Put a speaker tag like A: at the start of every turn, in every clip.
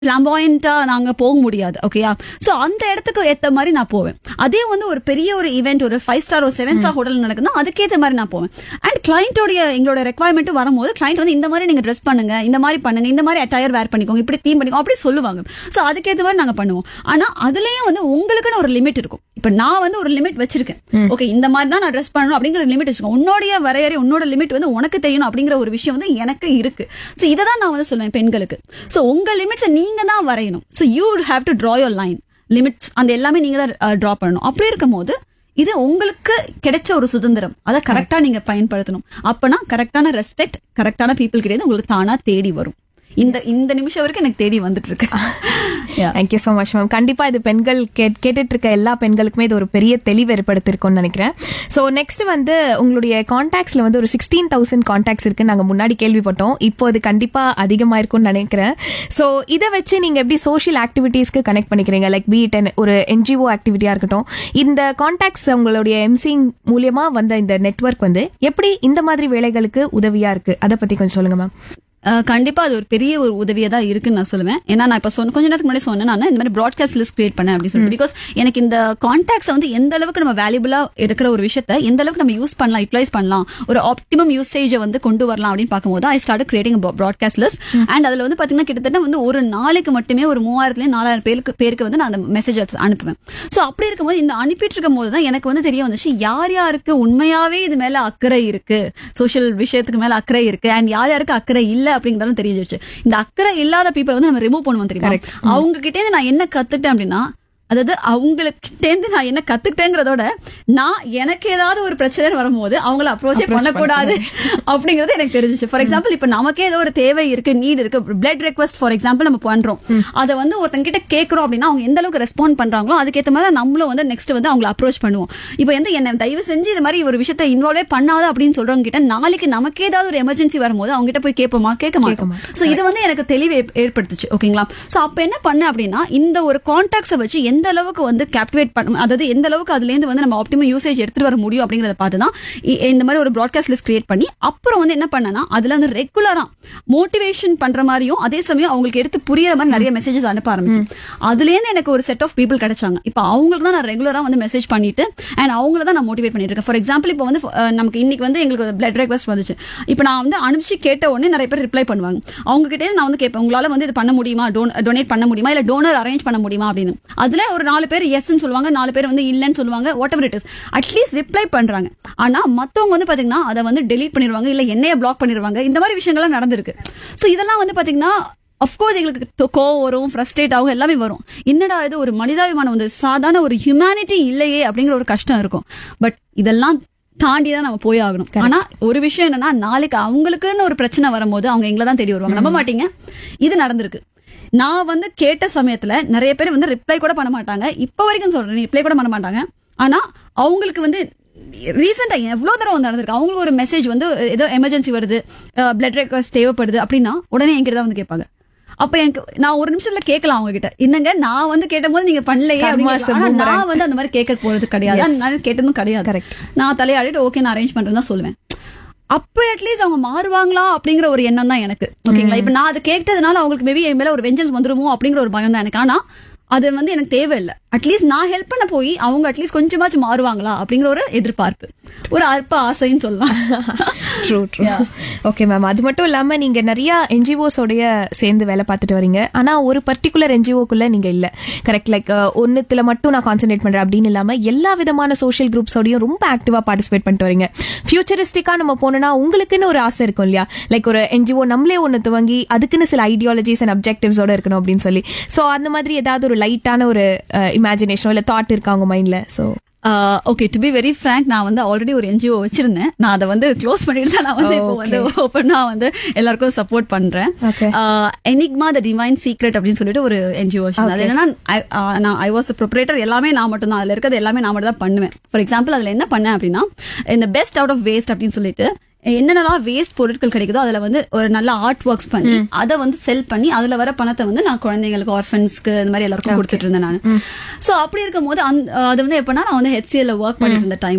A: ஃபிளாம்பாயண்டா நாங்க போக முடியாது. ஓகேயா? சோ அந்த இடத்துக்கு ஏத்த மாதிரி நான் போவேன். அதே வந்து ஒரு பெரிய ஒரு ஈவென்ட், ஒரு 5 ஸ்டார் ஒரு 7 ஸ்டார் ஹோட்டல் நடக்குதுன்னா அதுக்கேத்த மாதிரி நான் போவேன். அண்ட் கிளைண்டோட எங்களோட ரெக்வயர்மெண்ட் வரும்போது கிளைண்ட் வந்து இந்த மாதிரி நீங்க ட்ரெஸ் பண்ணுங்க, இந்த மாதிரி பண்ணுங்க, இந்த மாதிரி அட்டையர் வேர் பண்ணிக்கோங்க, இப்படி தீம் பண்ணிக்கோங்க அப்படி சொல்லுவாங்க. சோ அதுக்கேத்த மாதிரி நாங்க பண்ணுவோம். ஆனா அதுலயும் வந்து உங்களுக்குன்னு ஒரு லிமிட் இருக்கும். இப்ப நான் வந்து ஒரு லிமிட் வச்சிருக்கேன். ஓகே, இந்த மாதிரி தான் நான் ட்ரெஸ் பண்ணணும் அப்படிங்கிற லிமிட் வச்சிருக்கேன். உன்னோட வரையறை, உன்னோட லிமிட் வந்து உனக்கு தெரியணும் அப்படிங்கிற ஒரு விஷயம் வந்து எனக்கு இருக்கு. சோ இதை தான் நான் வந்து சொல்லுவேன் பெண்களுக்கு. சோ உங்க லிமிட்ஸை நீங்க தான் வரையணும். So you have to draw your line limits. அந்த எல்லாமே நீங்க தான் டிரா பண்ணணும். அப்படி இருக்கும் போது இது உங்களுக்கு கிடைச்ச ஒரு சுதந்திரம். அதை கரெக்டா நீங்க பயன்படுத்தணும். அப்பனா கரெக்டான ரெஸ்பெக்ட் கரெக்டான பீப்புள் கிடையாது உங்களுக்கு தானா தேடி வரும். இந்த நிமிஷம் வரைக்கும் எனக்கு தேடி வந்துட்டு இருக்கு.
B: Thank you so much ma'am. கண்டிப்பா இது பெண்கள் கேட்டுட்டு இருக்க எல்லா பெண்களுக்குமே இது ஒரு பெரிய தெளிவு ஏற்படுத்திருக்கும்னு நினைக்கிறேன். ஸோ நெக்ஸ்ட் வந்து உங்களுடைய கான்டாக்ட்ஸ்ல வந்து ஒரு 16,000 கான்டாக்ட்ஸ் இருக்கு நாங்க முன்னாடி கேள்விப்பட்டோம். இப்போ அது கண்டிப்பா அதிகமா இருக்கும்னு நினைக்கிறேன். ஸோ இதை வச்சு நீங்க எப்படி சோஷியல் ஆக்டிவிட்டீஸ்க்கு கனெக்ட் பண்ணிக்கிறீங்க? லைக் பீட் ஒரு என்ஜிஓ ஆக்டிவிட்டியா இருக்கட்டும், இந்த கான்டாக்ட்ஸ் உங்களுடைய எம்சிங் மூலியமா வந்த இந்த நெட்வொர்க் வந்து எப்படி இந்த மாதிரி வேலைகளுக்கு உதவியா இருக்கு? அதை பத்தி கொஞ்சம் சொல்லுங்க மேம்.
A: கண்டிப்பா அது ஒரு பெரிய ஒரு உதவியா தான் இருக்குன்னு நான் சொல்லுவேன். ஏன்னா நான் இப்ப கொஞ்ச நேரத்துக்கு முன்னாடி சொன்னேன், நான் இந்த மாதிரி ப்ராட்காஸ்ட் லிஸ்ட் கிரியேட் பண்ணேன் அப்படின்னு சொல்லிட்டு. பிகாஸ் எனக்கு இந்த கான்டாக்ட்ஸ் வந்து எந்த அளவுக்கு நம்ம வேல்யூபிளா இருக்கிற ஒரு விஷயத்த எந்த அளவுக்கு நம்ம யூஸ் பண்ணலாம், யூட்டிலைஸ் பண்ணலாம், ஒரு ஆப்டிமம் யூசேஜை வந்து கொண்டு வரலாம் அப்படின்னு பார்க்கும்போது I start creating broadcast list. And அதுல வந்து பாத்தீங்கன்னா கிட்டத்தட்ட வந்து ஒரு நாளைக்கு மட்டுமே ஒரு 3000-4000 பேருக்கு வந்து நான் அந்த மெசேஜ் அனுப்புவேன். சோ அப்படி இருக்கும்போது இந்த அனுப்பிட்டு இருக்கும் போது தான் எனக்கு வந்து தெரிய வந்துச்சு யார் யாருக்கு உண்மையாவே இது மேல அக்கறை இருக்கு, சோஷியல் விஷயத்துக்கு மேல அக்கறை இருக்கு, அண்ட் யார் யாருக்கு அக்கறை இல்ல அப்படிங்கறதும் தெரிஞ்சிருச்சு. இந்த அக்கறை இல்லாத பீப்புள் வந்து நம்ம ரிமூவ் பண்ணுவோம் தெரியுமா? அவங்க கிட்ட இருந்து நான் என்ன கத்துக்கிட்டேன் அப்படின்னா, அதாவது அவங்ககிட்ட இருந்து நான் என்ன கத்துக்கிட்டேங்கிறதோட நான் எனக்கு ஏதாவது ஒரு பிரச்சனை வரும்போது அவங்கள அப்ரோச்சே பண்ணக்கூடாது அப்படிங்கறது எனக்கு தெரிஞ்சிச்சு. ஃபார் எக்ஸாம்பிள் இப்ப நமக்கே ஏதோ ஒரு தேவை இருக்கு, நீட் இருக்கு, பிளட் ரெக்வஸ்ட் ஃபார் எக்ஸாம்பிள் நம்ம பண்றோம், அதை வந்து ஒருத்தங்க கிட்ட கேட்கறோம் அப்படின்னா அவங்க எந்த அளவுக்கு ரெஸ்பாண்ட் பண்றாங்களோ அதுக்கேற்ற மாதிரி நம்மளும் வந்து நெக்ஸ்ட் வந்து அவங்களை அப்ரோச் பண்ணுவோம். இப்போ வந்து என்ன தயவு செஞ்சு இது மாதிரி ஒரு விஷயத்தை இன்வால்வே பண்ணாத அப்படின்னு சொல்றவங்க கிட்ட நாளைக்கு நமக்கு ஏதாவது ஒரு எமர்ஜென்சி வரும்போது அவங்க கிட்ட போய் கேட்போமா? கேட்க மாட்டோம். சோ இது வந்து எனக்கு தெளிவு ஏற்படுத்துச்சு. ஓகேங்களா? சோ அப்ப என்ன பண்ண அப்படின்னா இந்த ஒரு கான்டாக்ட்ஸை வச்சு எந்த அளவுக்கு வந்து கேப்டிவேட் பண்ண, அதாவது எந்த அளவுக்கு அதுல இருந்து வந்து நம்ம ஆப்டிமம் யூசேஜ் எடுத்துட்டு வர முடியும் அப்படிங்கறத பார்த்துதான் இந்த மாதிரி ஒரு ப்ராட்காஸ்ட் லிஸ்ட் கிரியேட் பண்ணி அப்புறம் வந்து என்ன பண்ணனா அதுல வந்து ரெகுலரா மோட்டிவேஷன் பண்ற மாதிரியும் அதே சமயம் அவங்களுக்கு எடுத்து புரியுற மாதிரி நிறைய மெசேஜஸ் அனுப்ப ஆரம்பிச்சேன். அதுல இருந்து எனக்கு ஒரு செட் ஆஃப் பீப்புள் கிடைச்சாங்க. இப்போ அவங்களுக்கு தான் நான் ரெகுலரா வந்து மெசேஜ் பண்ணிட்டு அண்ட் அவங்கள தான் நான் மோட்டிவேட் பண்ணிட்டு இருக்கேன். ஃபார் எக்ஸாம்பிள் இப்போ வந்து நமக்கு இன்னைக்கு வந்து எங்களுக்கு பிளட் ரெக்வஸ்ட் வந்துச்சு. இப்போ நான் வந்து அனுப்பிச்சு கேட்ட உடனே நிறைய பேர் ரிப்ளை பண்ணுவாங்க. அவங்க கிட்டே நான் வந்து கேட்பேன், உங்களால வந்து இது பண்ண முடியுமா, டொனேட் பண்ண முடியுமா, இல்ல டோனர் அரேஞ்ச் பண்ண முடியுமா அப்படின்னு. அதுல ஒரு 4 பேர் எஸ்ன்னு சொல்லுவாங்க, 4 பேர் வந்து இல்லன்னு சொல்லுவாங்க. What ever it is, at least reply பண்றாங்க. ஆனா மத்தவங்க வந்து பாத்தீங்கன்னா அதை வந்து டெலீட் பண்ணிடுவாங்க, இல்ல என்னைய பிளாக் பண்ணிடுவாங்க. இந்த மாதிரி விஷயங்கள்லாம் நடந்திருக்கு. சோ இதெல்லாம் வந்து பாத்தீங்கன்னா அப்கோர்ஸ் எங்களுக்கு கோவம் வரும், ஃப்ரஸ்ட்ரேட் ஆகும், எல்லாமே வரும். என்னடா இது ஒரு மனிதாபிமானம் வந்து சாதாரண ஒரு ஹியூமனிட்டி இல்லையே அப்படிங்கிற ஒரு கஷ்டம் இருக்கும். பட் இதெல்லாம் தாண்டிதான் நம்ம போய் ஆகணும். ஆனா ஒரு விஷயம் என்னன்னா, நாளைக்கு அவங்களுக்குன்னு ஒரு பிரச்சனை வரும்போது அவங்க எங்களை தான் தேடி வருவாங்க. நம்ப மாட்டீங்க, இது நடந்திருக்கு. நான் வந்து கேட்ட சமயத்துல நிறைய பேர் வந்து ரிப்ளை கூட பண்ண மாட்டாங்க. இப்ப வரைக்கும் சொல்றேன், ரிப்ளை கூட பண்ண மாட்டாங்க. ஆனா அவங்களுக்கு வந்து ரீசெண்டா எவ்வளவு தடவை வந்து நடந்திருக்கு. அவங்களுக்கு ஒரு மெசேஜ் வந்து ஏதோ எமர்ஜென்சி வருது, பிளட் ரெக்வஸ்ட் தேவைப்படுது அப்படின்னா உடனே என்கிட்ட தான் வந்து கேட்பாங்க. அப்ப எனக்கு நான் ஒரு நிமிஷத்துல கேட்கலாம் அவங்க கிட்ட, என்னங்க நான் வந்து கேட்ட போது நீங்க பண்ணலையே. ஆனா நான் வந்து அந்த மாதிரி கேட்க போறது கிடையாது, நான் கேட்டதும் கிடையாது. நான் தலையாடிட்டு ஓகே நான் அரேஞ்ச் பண்றேன்னு தான் சொல்லுவேன். அப்ப அட்லீஸ்ட் அவங்க மாறுவாங்களா அப்படிங்கிற ஒரு எண்ணம் தான் எனக்கு. ஓகேங்களா? இப்ப நான் அதை கேட்டதுனால அவங்களுக்கு மேபி என் மேல ஒரு வெஞ்சன்ஸ் வந்துருமோ அப்படிங்கிற ஒரு பயம் தான் எனக்கு. ஆனா அது வந்து எனக்கு தேவையில்லை. அட்லீஸ்ட் நான் ஹெல்ப் பண்ண போய் அவங்க அட்லீஸ்ட் கொஞ்சமாச்சும் மாறுவாங்களா அப்படிங்கிற ஒரு எதிர்பார்ப்பு, ஒரு அற்ப ஆசைன்னு சொல்லலாம்.
B: True true. Okay ma'am. அது மட்டும் இல்லாம நீங்க நிறைய என்ஜிஓஸோடைய சேர்ந்து வேலை பார்த்துட்டு வரீங்க. ஆனா ஒரு பர்டிகுலர் என்ஜிஓக்குள்ள நீங்க இல்ல, கரெக்ட்? லைக் ஒன்னுத்துல மட்டும் நான் கான்சென்ட்ரேட் பண்றேன் அப்படின்னு இல்லாம எல்லா விதமான சோஷியல் குரூப்ஸோடையும் ரொம்ப ஆக்டிவா பார்ட்டிசிபேட் பண்ணிட்டு வரீங்க. ஃபியூச்சரிஸ்டிக்கா நம்ம போனோம்னா உங்களுக்குன்னு ஒரு ஆசை இருக்கும் இல்லையா? லைக் ஒரு என்ஜிஓ நம்மளே ஒன்னு துவங்கி அதுக்குன்னு சில ஐடியாலஜிஸ் அண்ட் அப்ஜெக்டிவ்ஸோட இருக்கணும் அப்படின்னு சொல்லி. சோ அந்த மாதிரி ஏதாவது ஒரு லைட்டான ஒரு இமேஜினேஷன் இல்ல தாட் இருக்கா உங்க மைண்ட்ல? So
A: okay, to be very Frank, நான் வந்து ஆல்ரெடி ஒரு என்ஜிஓ வச்சிருந்தேன். நான் அதை வந்து க்ளோஸ் பண்ணிட்டு தான் நான் வந்து இப்போ வந்து ஓப்பனா வந்து எல்லாருக்கும் சப்போர்ட் பண்றேன். எனிக்மா த டிவைன் சீக்ரெட் அப்படின்னு சொல்லிட்டு ஒரு என்ஜிஓ. அது என்னன்னா, ஐ வாஸ் ப்ரொப்ரேட்டர், எல்லாமே நான் மட்டும் தான், அதுல இருக்கிறது எல்லாமே நான் மட்டும் தான் பண்ணுவேன். ஃபார் எக்ஸாம்பிள் அதுல என்ன பண்ணேன் அப்படின்னா, இந்த பெஸ்ட் அவுட் ஆஃப் வேஸ்ட் அப்படின்னு சொல்லிட்டு என்னென்னலாம் வேஸ்ட் பொருட்கள் கிடைக்குதோ அதுல வந்து ஒரு நல்ல ஆர்ட் ஒர்க்ஸ் பண்ணி அதை வந்து செல் பண்ணி அதுல வர பணத்தை வந்து நான் குழந்தைங்களுக்கு, ஆர்ஃபன்ஸ்க்கு, இந்த மாதிரி எல்லாருக்கும் கொடுத்துட்டு இருந்தேன் நான். சோ அப்படி இருக்கும் போது அது வந்து எப்படின்னா, நான் வந்து HCL ஒர்க் பண்ணிட்டு இருந்த டைம்ல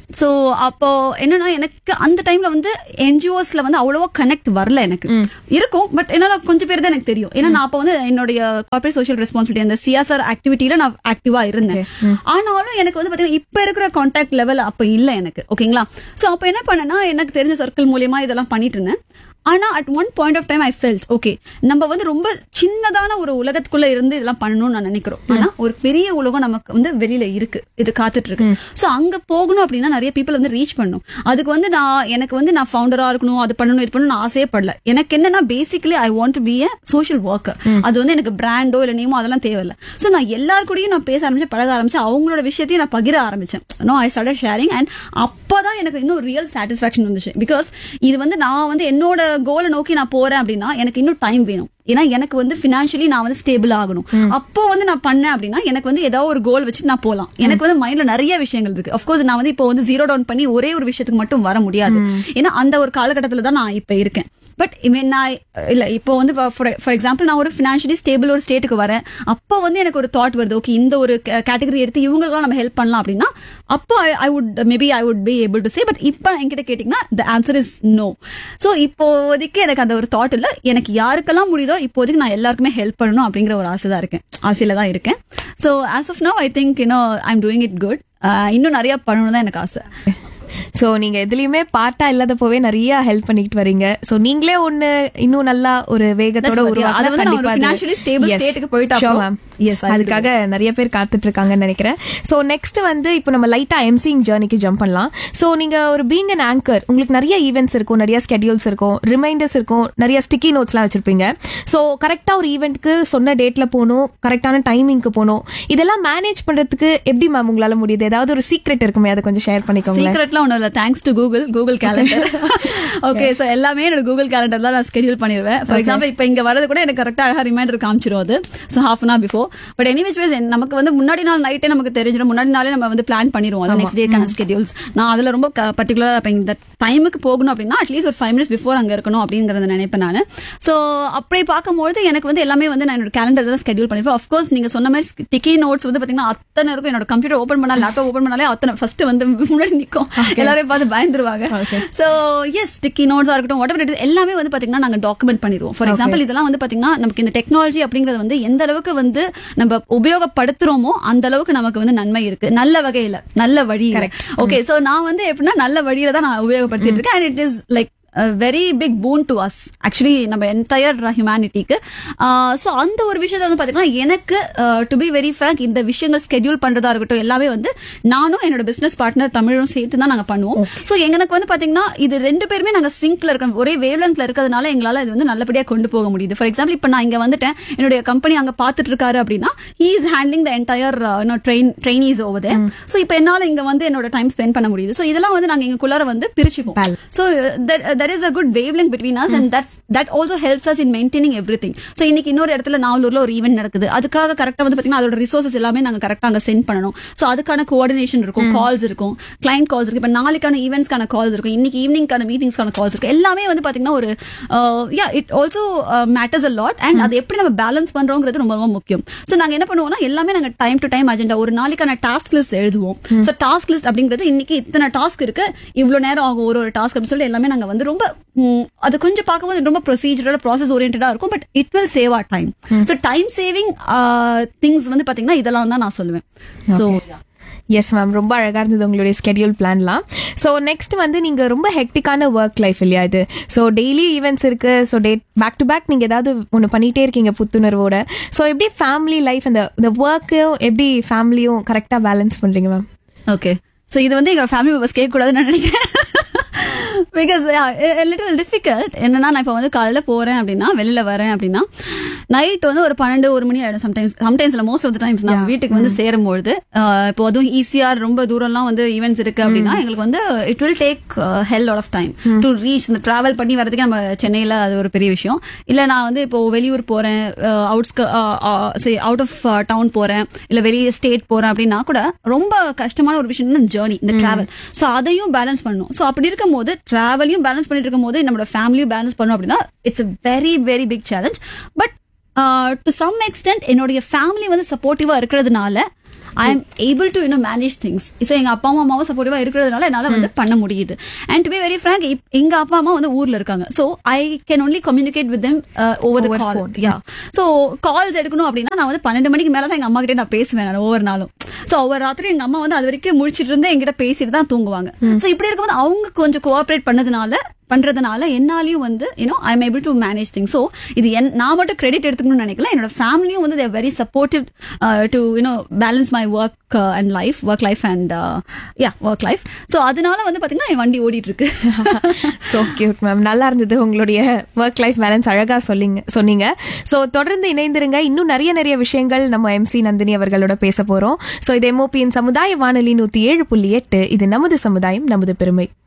A: சோ அப்போ என்னன்னா எனக்கு அந்த டைம்ல வந்து என்ஜிஓஸ்ல வந்து அவ்வளவா கனெக்ட் வரல எனக்கு இருக்கும். பட் என்னால கொஞ்சம் பேர் தான் எனக்கு தெரியும். ஏன்னா நான் அப்போ வந்து என்னுடைய கார்பரேட் சோஷியல் ரெஸ்பான்சிபிலிட்டி அந்த சிஎஸ்ஆர் ஆக்டிவிட்டியில நான் ஆக்டிவா இருந்தேன். ஆனாலும் எனக்கு வந்து பாத்தீங்கன்னா இப்ப இருக்கிற கான்டாக்ட் லெவல் அப்ப இல்ல எனக்கு. ஓகேங்களா? சோ அப்ப என்ன பண்ணேன்னா எனக்கு தெரிஞ்ச சர்க்கிள் மூலியமா இதெல்லாம் பண்ணிட்டு இருந்தேன். ஆனா at one point of time I felt okay, நம்ம வந்து ரொம்ப சின்னதான ஒரு உலகத்துக்குள்ள இருந்து இதெல்லாம் பண்ணணும்னு நான் நினைக்கிறோம். ஆனா ஒரு பெரிய உலகம் நமக்கு வந்து வெளியில இருக்கு, இது காத்துட்டு இருக்கு. சோ அங்க போகணும் அப்படின்னா நிறைய பீப்புள் வந்து ரீச் பண்ணணும். அதுக்கு வந்து எனக்கு வந்து நான் ஃபவுண்டரா இருக்கணும், அது பண்ணணும், இது பண்ணணும் ஆசையே படல. எனக்கு என்னன்னா basically I want to be a social worker. அது வந்து எனக்கு பிராண்டோ இல்ல நேமோ அதெல்லாம் தேவையில்ல. சோ நான் எல்லாருக்கூடயும் நான் பேச ஆரம்பிச்சேன், பழக ஆரம்பிச்சேன், அவங்களோட விஷயத்தையும் நான் பகிர ஆரம்பிச்சேன். I started sharing. அண்ட் அப்பதான் எனக்கு இன்னும் ரியல் சாட்டிஸ்பாக்சன் வந்துச்சு. பிகாஸ் இது வந்து நான் வந்து என்னோட கோலை நோக்கி நான் போறேன் அப்படின்னா எனக்கு இன்னும் டைம் வேணும். ஏன்னா எனக்கு வந்து பினான்சியலி நான் வந்து ஸ்டேபிள் ஆகணும். அப்போ வந்து நான் பண்ணேன் அப்படின்னா எனக்கு வந்து ஏதாவது ஒரு கோல் வச்சுட்டு நான் போலாம். எனக்கு வந்து மைண்ட்ல நிறைய விஷயங்கள் இருக்கு. அஃப்கோர்ஸ் நான் வந்து இப்போ வந்து ஜீரோ டவுன் பண்ணி ஒரே ஒரு விஷயத்துக்கு மட்டும் வர முடியாது. ஏன்னா அந்த ஒரு காலகட்டத்துல தான் நான் இப்ப இருக்கேன். பட் நான் இல்ல இப்போ வந்து ஃபார் எக்ஸாம்பிள் நான் ஒரு பினான்சியலி ஸ்டேபிள் ஒரு ஸ்டேட்டுக்கு வரேன். அப்போ வந்து எனக்கு ஒரு தாட் வருது, ஓகே இந்த ஒரு கேட்டகரி எடுத்து இவங்களுக்கெல்லாம் நம்ம ஹெல்ப் பண்ணலாம் அப்படின்னா அப்போ I would be able to say. But இப்போ என்கிட்ட கேட்டீங்கன்னா the answer is no. So இப்போதைக்கு எனக்கு அந்த ஒரு தாட் இல்ல. எனக்கு யாருக்கெல்லாம் முடியுதோ இப்போதைக்கு நான் எல்லாருக்குமே ஹெல்ப் பண்ணணும் அப்படிங்கிற ஒரு ஆசையில தான் இருக்கேன். So as of now I think I am doing it good. இன்னும் நிறைய பண்ணணும் தான் எனக்கு ஆசை.
B: சோ நீங்க எதுலயுமே பார்ட்டா இல்லாதப்பவே நிறைய ஹெல்ப் பண்ணிட்டு வரீங்க. சோ நீங்களே ஒண்ணு இன்னும் நல்லா ஒரு வேகத்தோட அதுக்காக நிறைய பேர் காத்துட்டு இருக்காங்கன்னு நினைக்கிறேன். சோ நெக்ஸ்ட் வந்து இப்போ நம்ம லைட்டா எம்சிங் ஜர்னிக்கு ஜம்ப் பண்ணலாம். சோ நீங்க ஒரு பீங் அன் ஆங்கர், உங்களுக்கு நிறைய ஈவெண்ட்ஸ் இருக்கும், நிறைய ஸ்கெடியூல்ஸ் இருக்கும், ரிமைண்டர்ஸ் இருக்கும், நிறைய ஸ்டிக்கி நோட்ஸ் எல்லாம் வச்சிருப்பீங்க. சோ கரெக்டா ஒரு ஈவெண்ட்க்கு சொன்ன டேட்ல போகணும், கரெக்டான டைமிங்க்கு போகணும். இதெல்லாம் மேனேஜ் பண்றதுக்கு எப்படி மேம் உங்களால முடியுது? ஏதாவது ஒரு சீக்ரெட் இருக்குமே, அதை கொஞ்சம் ஷேர் பண்ணிக்கோங்க.
A: ஒன்னும் இல்ல, thanks to Google calendar. Okay, so எல்லாமே என்னோட கூகுள் கேலண்டர் தான் நான் ஸ்கெடியூல் பண்ணிடுவேன். ஃபார் எக்ஸாம்பிள் இப்ப இங்க வரது கூட எனக்கு கரெக்டா அழகா ரிமைண்டர் காமிச்சிரும் அது. So half an hour before. But anyways நமக்கு வந்து முன்னாடி நாள் நைட்டே நமக்கு தெரிஞ்சிடும், முன்னாடி நாளே நம்ம வந்து பிளான் பண்ணிடுவோம் அது நெக்ஸ்ட் டேக்கான ஸ்கெடியூல்ஸ். நான் அதுல ரொம்ப பர்டிகுலரா இருப்பேன். இந்த டைமுக்கு போகணும் அப்படின்னா அட்லீஸ்ட் ஒரு 5 minutes பிஃபோர் அங்க இருக்கணும் அப்படிங்கறத நினைப்பேன் நான். சோ அப்படி பார்க்கும்போது எனக்கு வந்து எல்லாமே வந்து நான் என்னோட கேலண்டர் தான் ஸ்கெடியூல் பண்ணிருப்பேன். ஆஃப்கோர்ஸ் நீங்க சொன்ன மாதிரி ஸ்டிக்கி நோட்ஸ் வந்து பாத்தீங்கன்னா அத்தனை இருக்கும். என்னோட கம்ப்யூட்டர் ஓபன் பண்ணா, லேப்டாப் ஓபன் பண்ணாலே அத்தனை ஃபர்ஸ்ட் வந்து முன்னாடி நிக்கும், எல்லாரையும் பார்த்து பயந்துருவாங்க. சோ எஸ், ஸ்டிக்கி நோட்ஸா இருக்கட்டும், வாட் எவர் இட் இஸ், எல்லாமே வந்து பாத்தீங்கன்னா நாங்க டாக்குமெண்ட் பண்ணிடுவோம். ஃபார் எக்ஸாம்பிள் இதெல்லாம் வந்து பாத்தீங்கன்னா நமக்கு இந்த டெக்னாலஜி அப்படிங்கறது வந்து எந்த அளவுக்கு வந்து நம்ம உபயோகப்படுத்துறோமோ அந்த அளவுக்கு நமக்கு வந்து நன்மை இருக்கு, நல்ல வகையில, நல்ல வழி. ஓகே, சோ நான் வந்து எப்படின்னா நல்ல வழியில தான் நான் உபயோகப்படுத்திட்டு இருக்கேன். And it is like very big பூன் to us, actually நம்ம என்டையர் ஹியூமனிட்டிக்கு. ஸோ அந்த ஒரு விஷயத்த வந்து பாத்தீங்கன்னா எனக்கு டு பி வெரி ஃப்ராங்க் இந்த விஷயங்கள் ஸ்கெடியூல் பண்றதா இருக்கட்டும் எல்லாமே வந்து நானும் என்னோட பிசினஸ் பார்ட்னர் தமிழும் சேர்த்து தான் நாங்க பண்ணுவோம். ஸோ எனக்கு வந்து பாத்தீங்கன்னா இது ரெண்டு பேருமே நாங்க சிங்க்ல இருக்கோம், ஒரே வேவ் லென்த்ல இருக்கிறதுனால எங்களால இது வந்து நல்லபடியா கொண்டு போக முடியுது. ஃபார் எக்ஸாம்பிள் இப்ப நான் இங்க வந்துட்டேன், என்னுடைய கம்பெனி அங்க பாத்துட்டு இருக்காரு அப்படின்னா he is handling the entire trainees over there. So இப்ப என்னால இங்க வந்து என்னோட டைம் ஸ்பெண்ட் பண்ண முடியுது. ஸோ இதெல்லாம் வந்து நாங்க இங்குள்ளார வந்து பிரிச்சுப்போம். So there is a good wavelength between us and that also helps us in maintaining everything. So இன்னைக்கு இன்னொரு இடத்துல நாவலூர்ல ஒரு ஈவென்ட் நடக்குது, அதுக்காக கரெக்டா வந்து பாத்தீங்கன்னா அதோட ரிசோர்சஸ் எல்லாமே நாங்க கரெக்டா அங்க சென்ட் பண்ணணும். சோ அதுக்கான கோஆர்டினேஷன் இருக்கும், கால்ஸ் இருக்கும், கிளையன்ட் கால்ஸ் இருக்கு, இப்ப நாளைக்கான ஈவென்ட்ஸ்க்கான கால்ஸ் இருக்கும், இன்னைக்கு ஈவினிங்கான மீட்டிங்ஸ்க்கான கால்ஸ் இருக்கு. எல்லாமே வந்து பாத்தீங்கன்னா ஒரு it also matters a lot. And அது எப்படி நம்ம பேலன்ஸ் பண்றோங்கிறது ரொம்ப ரொம்ப முக்கியம். சோ நாங்க என்ன பண்ணுவோம்னா எல்லாமே நாங்க டைம் டு டைம் அஜெண்டா, ஒரு நாளைக்கான டாஸ்க் லிஸ்ட் எழுதுவோம். சோ டாஸ்க் லிஸ்ட் அப்படிங்கிறது இன்னைக்கு இத்தனை டாஸ்க் இருக்கு, இவ்வளவு நேரம் ஆகும் ஒரு டாஸ்க் அப்படின்னு சொல்லி எல்லாமே நாங்க வந்து ரொம்ப அது கொஞ்சம் பார்க்கும்போது ரொம்ப ப்ரொசீஜரல் ப்ராசஸ் ஓரியன்டா இருக்கும். But it will save R time. So time saving things வந்து பாத்தீங்கன்னா இதெல்லாம் தான் நான் சொல்லுவேன். ஸோ
B: எஸ் மேம், ரொம்ப அழகா இருந்தது உங்களுடைய ஸ்கெடியூல் பிளான்லாம். ஸோ நெக்ஸ்ட் வந்து நீங்க ரொம்ப ஹெக்டிக்கான ஒர்க் லைஃப் இல்லையா இது? ஸோ டெய்லி ஈவெண்ட்ஸ் இருக்கு, ஸோ பேக் டு பேக் நீங்க ஏதாவது ஒன்று பண்ணிட்டே இருக்கீங்க புத்துணர்வோட. ஸோ எப்படி ஃபேமிலி லைஃப் அந்த ஒர்க்கையும் எப்படி ஃபேமிலியும் கரெக்டா பேலன்ஸ் பண்றீங்க மேம்?
A: ஓகே, ஸோ இது வந்து எங்க ஃபேமிலி மெம்பர்ஸ் கேட்க கூடாதுன்னு நினைக்கிறேன். Because little difficult. என்னன்னா நான் இப்போ வந்து காலையில் போறேன் அப்படின்னா, வெளியில வரேன் அப்படின்னா நைட் வந்து ஒரு 12-1 மணி ஆயிடும். சம்டைம்ஸ்ல மோஸ்ட் ஆஃப் த டைம்ஸ் நான் வீட்டுக்கு வந்து சேரும்போது, இப்போ அதுவும் ஈஸியார் ரொம்ப தூரம்லாம் வந்து ஈவெண்ட்ஸ் இருக்கு அப்படின்னா எங்களுக்கு வந்து it will take Hell lot of time to reach. இந்த டிராவல் பண்ணி வரதுக்கு நம்ம சென்னையில அது ஒரு பெரிய விஷயம் இல்ல. நான் வந்து இப்போ வெளியூர் போறேன், அவுட் ஆஃப் டவுன் போறேன், இல்ல வெளியே ஸ்டேட் போறேன் அப்படின்னா கூட ரொம்ப கஷ்டமான ஒரு விஷயம் ஜேர்னி, இந்த டிராவல். ஸோ அதையும் பேலன்ஸ் பண்ணணும். ஸோ அப்படி இருக்கும் போது டிராவலையும் பேலன்ஸ் பண்ணிட்டு இருக்கும் போது நம்மளோட ஃபேமிலியும் பேலன்ஸ் பண்ணணும் அப்படின்னா it's a very very big challenge. But to some extent என்னுடைய ஃபேமிலி வந்து சப்போர்ட்டிவா இருக்கிறதுனால I am able to manage things. So எங்க அப்பா அம்மாவும் சப்போர்ட்டிவா இருக்கிறதுனால என்னால வந்து பண்ண முடியுது. And to be very Frank, எங்க அப்பா அம்மா வந்து ஊர்ல இருக்காங்க. So I can only communicate with them over the call. Yeah, so calls எடுக்கணும் அப்படின்னா நான் வந்து 12 மணிக்கு மேல தான் எங்க அம்மா கிட்டே நான் பேசுவேன் நான் ஒவ்வொரு நாளும். ஸோ ஒவ்வொரு ராத்திரி எங்க அம்மா வந்து அது வரைக்கும் முடிச்சிட்டு இருந்து எங்கிட்ட பேசிட்டு தான் தூங்குவாங்க. ஸோ இப்படி இருக்கும்போது அவங்க கொஞ்சம் கோஆபரேட் பண்றதுனால என்னாலையும் வந்து I am able to manage things. So இது நான் மட்டும் கிரெடிட் எடுத்துக்கணும்னு நினைக்கல, என்னோட ஃபேமிலியும் வந்து தேர் very supportive to balance my work and work life and work life. So அதனால வந்து பாத்தீங்கன்னா என் வண்டி ஓடிட்டு இருக்கு.
B: ஸோ கியூட் மேம், நல்லா இருந்தது உங்களுடைய ஒர்க் லைஃப் பேலன்ஸ், அழகா சொன்னீங்க. ஸோ தொடர்ந்து இணைந்திருங்க, இன்னும் நிறைய விஷயங்கள் நம்ம MC நந்தினி அவர்களோட பேச போறோம். ஸோ இது MOPயின் சமுதாய வானொலி 107.8. இது நமது சமுதாயம் நமது பெருமை.